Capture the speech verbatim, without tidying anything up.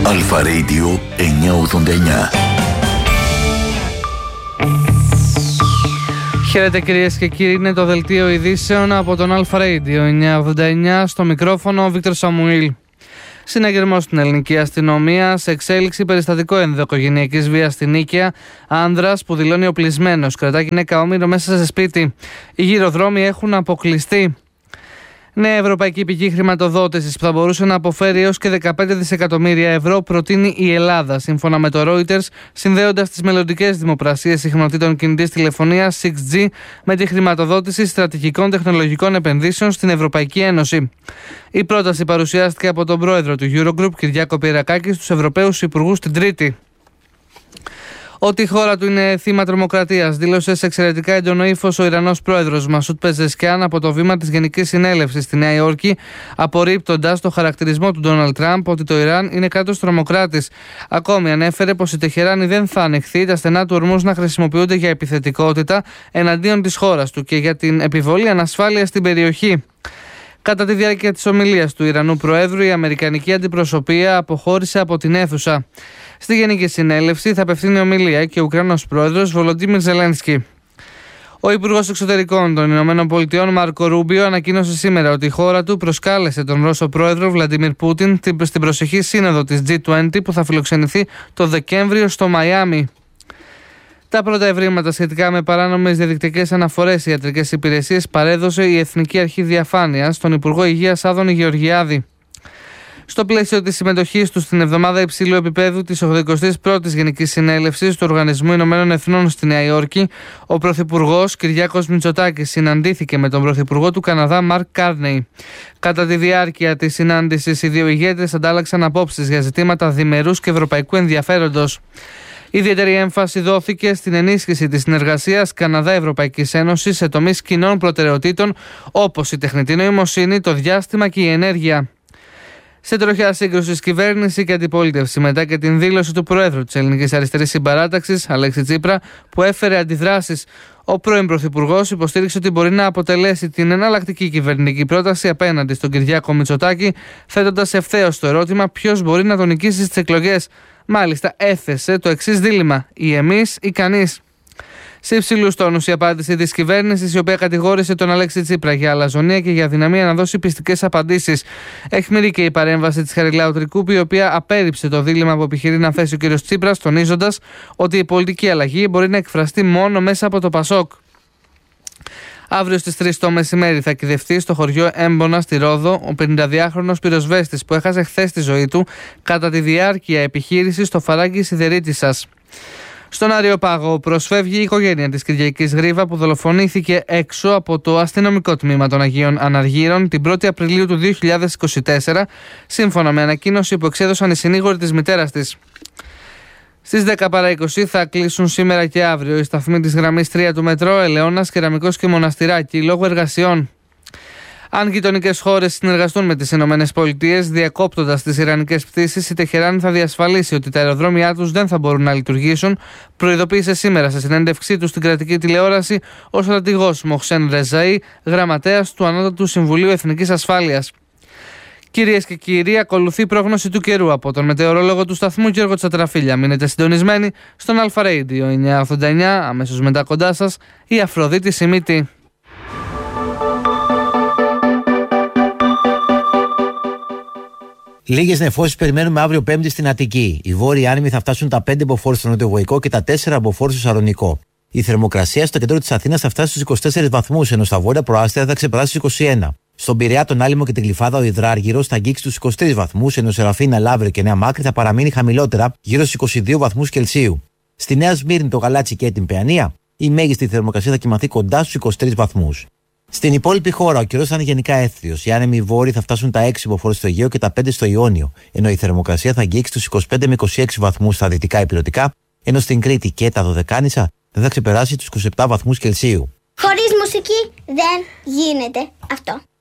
Αλφα Radio εννιακόσια ογδόντα εννιά. Χαίρετε κυρίες και κύριοι, είναι το δελτίο ειδήσεων από τον Αλφα Radio εννιακόσια ογδόντα εννιά, στο μικρόφωνο ο Βίκτορ Σαμουήλ. Συναγερμός στην ελληνική αστυνομία, σε εξέλιξη περιστατικό ενδοοικογενειακής βίας στην Νίκαια. Άνδρας που δηλώνει οπλισμένος κρατά γυναίκα όμηρο μέσα σε σπίτι. Οι γυροδρόμοι έχουν αποκλειστεί. Νέα ευρωπαϊκή πηγή χρηματοδότησης που θα μπορούσε να αποφέρει έως και δεκαπέντε δισεκατομμύρια ευρώ προτείνει η Ελλάδα, σύμφωνα με το Reuters, συνδέοντας τις μελλοντικές δημοπρασίες συχνοτήτων κινητής τηλεφωνίας σιξ τζι με τη χρηματοδότηση στρατηγικών τεχνολογικών επενδύσεων στην Ευρωπαϊκή Ένωση. Η πρόταση παρουσιάστηκε από τον πρόεδρο του Eurogroup, Κυριάκο Πυρακάκη, στους Ευρωπαίους Υπουργούς την Τρίτη. Ότι η χώρα του είναι θύμα τρομοκρατίας, δήλωσε σε εξαιρετικά έντονο ύφος ο Ιρανός πρόεδρος Μασούτ Πεζεσκιάν από το βήμα της Γενικής Συνέλευσης στη Νέα Υόρκη, απορρίπτοντας το χαρακτηρισμό του Ντόναλντ Τραμπ ότι το Ιράν είναι κράτος τρομοκράτης. Ακόμη ανέφερε πως η Τεχεράνη δεν θα ανεχθεί τα στενά του ορμούς να χρησιμοποιούνται για επιθετικότητα εναντίον της χώρας του και για την επιβολή ανασφάλειας στην περιοχή. Κατά τη διάρκεια της ομιλίας του Ιρανού Προέδρου, η Αμερικανική αντιπροσωπεία αποχώρησε από την αίθουσα. Στη Γενική Συνέλευση θα απευθύνει ομιλία και ο Ουκρανός Πρόεδρος Βολοντίμιρ Ζελένσκι. Ο Υπουργός Εξωτερικών των Ηνωμένων Πολιτειών Μάρκο Ρούμπιο ανακοίνωσε σήμερα ότι η χώρα του προσκάλεσε τον Ρώσο Πρόεδρο Βλαντιμίρ Πούτιν στην προσεχή σύνοδο της τζι είκοσι που θα φιλοξενηθεί το Δεκέμβριο στο Μαϊάμι. Τα πρώτα ευρήματα σχετικά με παράνομες διαδικτυακές αναφορές σε ιατρικές υπηρεσίες παρέδωσε η Εθνική Αρχή Διαφάνειας στον Υπουργό Υγείας Άδωνη Γεωργιάδη. Στο πλαίσιο της συμμετοχής του στην εβδομάδα υψηλού επίπεδου της ογδοηκοστής πρώτης Γενικής Συνέλευσης του Οργανισμού Ηνωμένων Εθνών στη Νέα Υόρκη, ο Πρωθυπουργός Κυριάκος Μητσοτάκης συναντήθηκε με τον Πρωθυπουργό του Καναδά Μαρκ Κάρνεϊ. Κατά τη διάρκεια της συνάντησης, οι δύο ηγέτες αντάλλαξαν απόψεις για ζητήματα διμερούς και ευρωπαϊκού ενδιαφέροντος. Ιδιαίτερη έμφαση δόθηκε στην ενίσχυση της συνεργασίας Καναδά-Ευρωπαϊκής Ένωσης σε τομείς κοινών προτεραιοτήτων όπως η τεχνητή νοημοσύνη, το διάστημα και η ενέργεια. Σε τροχιά σύγκρουση κυβέρνηση και αντιπολίτευση μετά και την δήλωση του Προέδρου της Ελληνικής Αριστερής Συμπαράταξης, Αλέξη Τσίπρα, που έφερε αντιδράσεις, ο πρώην Πρωθυπουργός υποστήριξε ότι μπορεί να αποτελέσει την εναλλακτική κυβερνητική πρόταση απέναντι στον Κυριάκο Μητσοτάκη, θέτοντας ευθέως το ερώτημα ποιος μπορεί να τον νικήσει στις εκλογές. Μάλιστα, έθεσε το εξής δίλημμα: ή εμείς ή κανείς. Σε υψηλούς τόνους η απάντηση της κυβέρνησης, η οποία κατηγόρησε τον Αλέξη Τσίπρα για αλαζονία και για αδυναμία να δώσει πιστικές απαντήσεις. Αιχμηρή και η παρέμβαση της Χαριλάου Τρικούπη, η οποία απέρριψε το δίλημμα που επιχειρεί να θέσει ο κ. Τσίπρας, τονίζοντας ότι η πολιτική αλλαγή μπορεί να εκφραστεί μόνο μέσα από το Πασόκ. Αύριο στις τρεις το μεσημέρι θα κυδευτεί στο χωριό Έμπονα στη Ρόδο ο πενηνταδυάχρονος πυροσβέστης που έχασε χθες τη ζωή του κατά τη διάρκεια επιχείρησης στο φαράγγι Σιδερίτισσας. Στον Αριοπάγο προσφεύγει η οικογένεια της Κυριακής Γρίβα που δολοφονήθηκε έξω από το αστυνομικό τμήμα των Αγίων Αναργύρων την πρώτη Απριλίου του δύο χιλιάδες είκοσι τέσσερα, σύμφωνα με ανακοίνωση που εξέδωσαν οι συνήγοροι της μητέρας της. Στις δέκα παρά είκοσι θα κλείσουν σήμερα και αύριο οι σταθμοί της γραμμής τρία του μετρό Ελαιώνας, Κεραμικός και Μοναστηράκη λόγω εργασιών. Αν γειτονικές χώρες συνεργαστούν με τις ΗΠΑ, διακόπτοντας τις ιρανικές πτήσεις, η Τεχεράνη θα διασφαλίσει ότι τα αεροδρόμια τους δεν θα μπορούν να λειτουργήσουν, προειδοποίησε σήμερα σε συνέντευξή του στην κρατική τηλεόραση ο στρατηγός Μοχσέν Ρεζαΐ, γραμματέας του Ανώτατου Συμβουλίου Εθνικής Ασφάλειας. Κυρίες και κύριοι, ακολουθεί πρόγνωση του καιρού από τον μετεωρολόγο του σταθμού Γιώργο Τσατραφίλια. Μείνετε συντονισμένοι στον Αλφα Radio εννιακόσια ογδόντα εννιά, αμέσως μετά κοντά σας η Αφροδίτη Σιμίτη. Λίγες νεφώσεις περιμένουμε αύριο Πέμπτη στην Αττική. Οι βόρειοι άνεμοι θα φτάσουν τα πέντε μποφόρ στο νοτιοβοϊκό και τα τέσσερα μποφόρ στο Σαλονικό. Η θερμοκρασία στο κέντρο της Αθήνας θα φτάσει στους είκοσι τέσσερις βαθμούς, ενώ στα βόρεια προάστια θα ξεπεράσει τους είκοσι ένα. Στον Πειραιά, τον Άλυμο και την Γλυφάδα, ο Ιδράργυρος θα αγγίξει τους είκοσι τρεις βαθμούς, ενώ Σεραφίνα, Λαύριο και Νέα Μάκρη θα παραμείνει χαμηλότερα, γύρω στους είκοσι δύο βαθμούς Κελσίου. Στη Νέα Σμύρνη, το Γαλάτσι και την Παιανία, η μέγιστη θερμοκρασία θα κοιμαθεί κοντά στους είκοσι τρεις βαθμούς. Στην υπόλοιπη χώρα, ο καιρός θα είναι γενικά έθριος. Οι άνεμοι βόρειοι θα φτάσουν τα έξι μποφόρ στο Αιγαίο και τα πέντε στο Ιόνιο, ενώ η θερμοκρασία θα αγγίξει τους είκοσι πέντε με είκοσι έξι βαθμούς στα δυτικά ηπειρωτικά, ενώ στην Κρήτη και τα Δωδεκάνησα δεν θα ξεπεράσει τους είκοσι επτά βαθμούς Κελσίου. Χωρίς μουσική δεν γίνεται αυτό.